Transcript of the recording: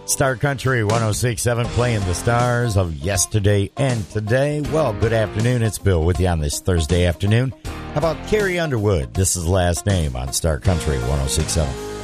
Star Country 106.7 playing the stars of yesterday and today. Well, good afternoon. It's Bill with you on this Thursday afternoon. How about Carrie Underwood? This is the last name on Star Country 106.7.